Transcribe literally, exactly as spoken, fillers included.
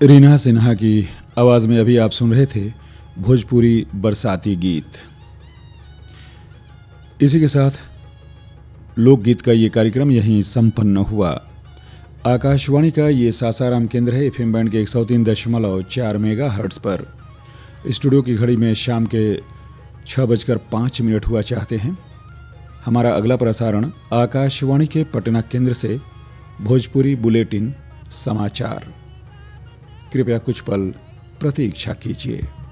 रीना सिन्हा की आवाज़ में अभी आप सुन रहे थे भोजपुरी बरसाती गीत। इसी के साथ लोकगीत का ये कार्यक्रम यहीं संपन्न हुआ। आकाशवाणी का ये सासाराम केंद्र है एफएम बैंड के एक सौ तीन दशमलव चार मेगा हर्ट्ज़ पर। स्टूडियो की घड़ी में शाम के छः बजकर पाँच मिनट हुआ चाहते हैं। हमारा अगला प्रसारण आकाशवाणी के पटना केंद्र से भोजपुरी बुलेटिन समाचार। कृपया कुछ पल प्रतीक्षा कीजिए।